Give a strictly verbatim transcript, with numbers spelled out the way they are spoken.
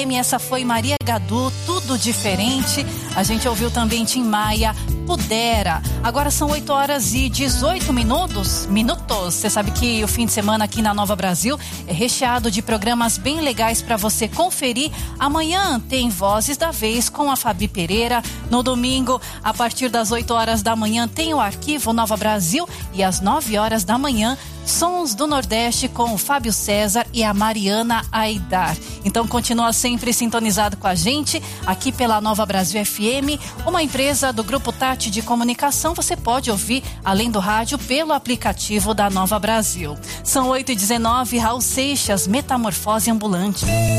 Essa foi Maria Gadu, Tudo Diferente. A gente ouviu também Tim Maia, Pudera. Agora são oito horas e dezoito minutos. Minutos. Você sabe que o fim de semana aqui na Nova Brasil é recheado de programas bem legais para você conferir. Amanhã tem Vozes da Vez com a Fabi Pereira. No domingo, a partir das oito horas da manhã, tem o Arquivo Nova Brasil. E às nove horas da manhã, Sons do Nordeste com o Fábio César e a Mariana Aidar. Então continua sempre sintonizado com a gente aqui pela Nova Brasil F M, uma empresa do Grupo Tati de Comunicação. Você pode ouvir, além do rádio, pelo aplicativo da Nova Brasil. São oito e dezenove, Raul Seixas, Metamorfose Ambulante.